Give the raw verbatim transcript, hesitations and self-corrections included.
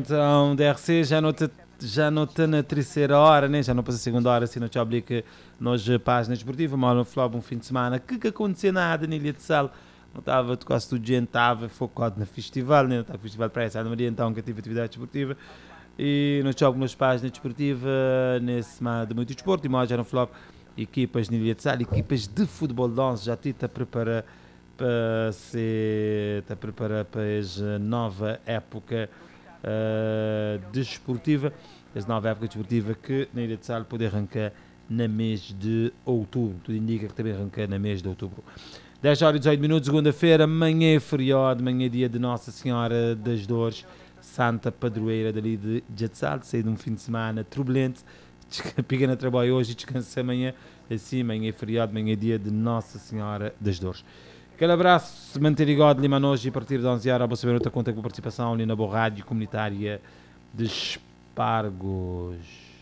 Então, D R C já não te já não está na terceira hora, né? Já não passa a segunda hora, assim, não te obriga nós página esportiva, mal no flop um fim de semana, que que aconteceu nada na Ilha de Sal, não estava quase tudo gente, estava focado no festival, né? Não estava festival para essa Maria, então que tive atividade esportiva, e não jogo nas páginas esportiva nesse semana de muito desporto, e mais já no flop, equipas na Ilha de Sal, equipas de futebol de onze, já está a preparar para ser, está a preparar para a nova época Uh, desportiva, essa nova época desportiva que na Ilha de Sal pode arrancar na mês de outubro, tudo indica que também arranca na mês de outubro. dez horas e dezoito minutos, segunda-feira, manhã é feriado, manhã é dia de Nossa Senhora das Dores, Santa Padroeira dali de Jatsal, saí de um fim de semana turbulento, pica na trabalho hoje e descansa amanhã, assim, manhã é feriado, manhã é dia de Nossa Senhora das Dores. Aquele abraço, manter igual de Lima hoje, a partir de onze horas, a saber outra conta com participação ali na boa rádio comunitária de Espargos.